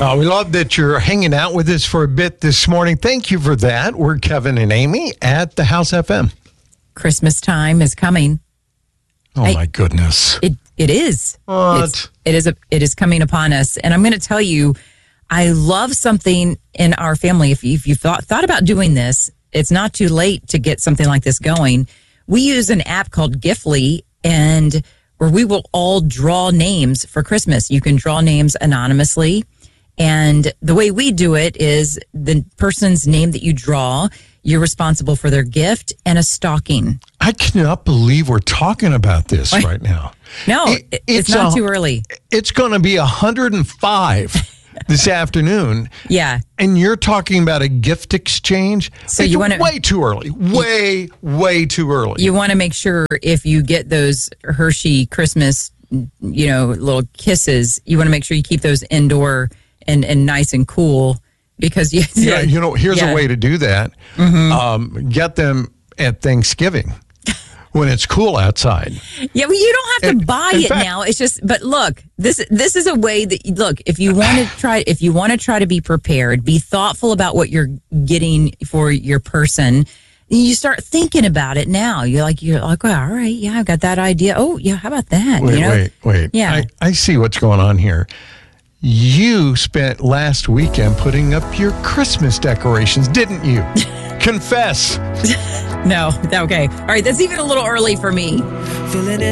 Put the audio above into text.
We love that you're hanging out with us for a bit this morning. Thank you for that. We're Kevin and Amy at the House FM. Christmas time is coming. Oh, my goodness. It is. What? It is coming upon us. And I'm going to tell you, I love something in our family. If you've thought about doing this, it's not too late to get something like this going. We use an app called Giftly, and where we will all draw names for Christmas. You can draw names anonymously. And the way we do it is the person's name that you draw, you're responsible for their gift and a stocking. I cannot believe we're talking about this right now. No, it's not too early. It's going to be 105 this afternoon. Yeah. And you're talking about a gift exchange? So it's you want way too early. Way too early. You want to make sure if you get those Hershey Christmas, little kisses, you want to make sure you keep those indoor and nice and cool because here's a way to do that. Mm-hmm. Get them at Thanksgiving when it's cool outside. Yeah, well, you don't have to buy it now. It's just, but look, this is a way that if you want to try to be prepared, be thoughtful about what you're getting for your person. You start thinking about it now. You're like, well, all right, yeah, I've got that idea. Oh, yeah, how about that? Wait. Yeah, I see what's going on here. You spent last weekend putting up your Christmas decorations, didn't you? Confess. No. Okay. All right. That's even a little early for me.